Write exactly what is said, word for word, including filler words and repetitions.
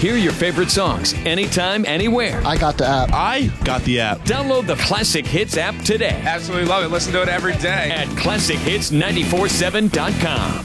Hear your favorite songs anytime, anywhere. I got the app. I got the app. Download the Classic Hits app today Absolutely love it. Listen to it every day. at classic hits nine four seven dot com.